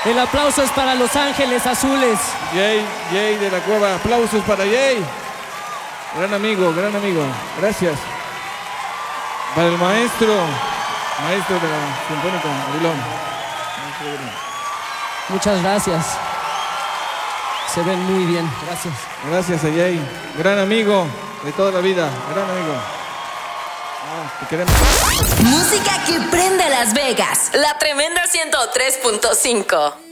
El aplauso es para Los Ángeles Azules. Jay de la Cueva. Aplausos para Jay. Gran amigo. Gracias. Para el maestro de la Sinfónica, Avilón. Muchas gracias. Se ven muy bien, gracias. Gracias a Jay. Gran amigo de toda la vida. Gran amigo. Te queremos. Música que prende Las Vegas. La Tremenda 103.5.